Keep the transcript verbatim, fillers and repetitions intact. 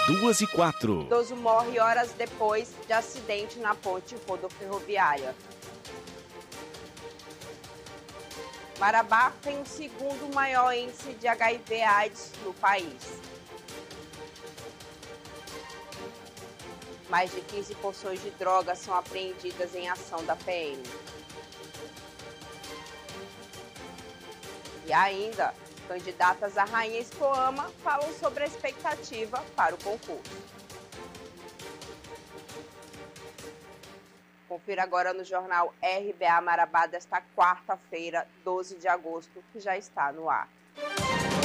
duas e quatro. Idoso morre horas depois de acidente na ponte rodoferroviária. Marabá tem o segundo maior índice de H I V AIDS no país. Mais de quinze porções de drogas são apreendidas em ação da P M. E ainda, candidatas à Rainha Expoama falam sobre a expectativa para o concurso. Confira agora no jornal R B A Marabá desta quarta-feira, doze de agosto, que já está no ar.